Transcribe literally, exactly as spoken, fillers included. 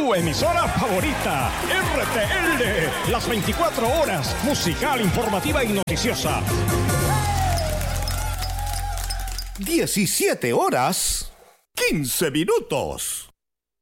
tu emisora favorita, R T L, las veinticuatro horas, musical, informativa y noticiosa. diecisiete horas, quince minutos.